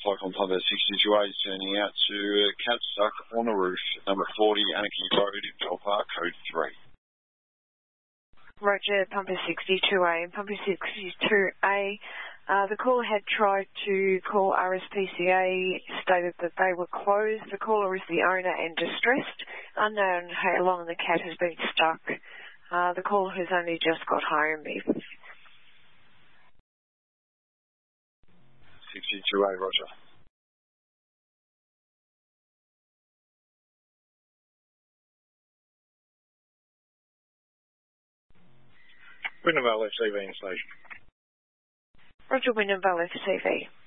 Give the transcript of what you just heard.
Clock on Pumper 62A is turning out to cat stuck on the roof, number 40 Anarchy Road in Bell Park, code 3. Roger, Pumper 62A. Pumper 62A, the caller had tried to call RSPCA, stated that they were closed. The caller is the owner and distressed. Unknown how long the cat has been stuck. The caller has only just got home. 62A, Roger. Wynnum Vale FCV in station. Roger, Wynnum Vale FCV.